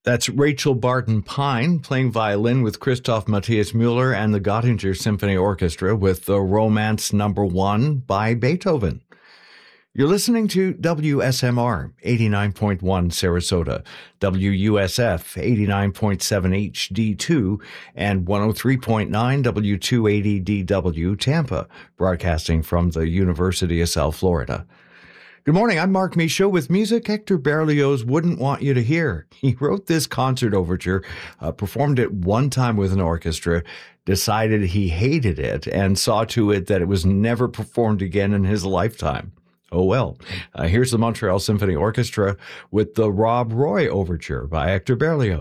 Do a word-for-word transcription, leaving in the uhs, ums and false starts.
That's Rachel Barton Pine playing violin with Christoph Matthias Mueller and the Göttinger Symphony Orchestra with the Romance Number One by Beethoven. You're listening to W S M R eighty-nine point one Sarasota, W U S F eighty-nine point seven H D two, and one oh three point nine W two eighty D W Tampa, broadcasting from the University of South Florida. Good morning, I'm Mark Michaud with music Hector Berlioz wouldn't want you to hear. He wrote this concert overture, uh, performed it one time with an orchestra, decided he hated it, and saw to it that it was never performed again in his lifetime. Oh well. Uh, here's the Montreal Symphony Orchestra with the Rob Roy Overture by Hector Berlioz.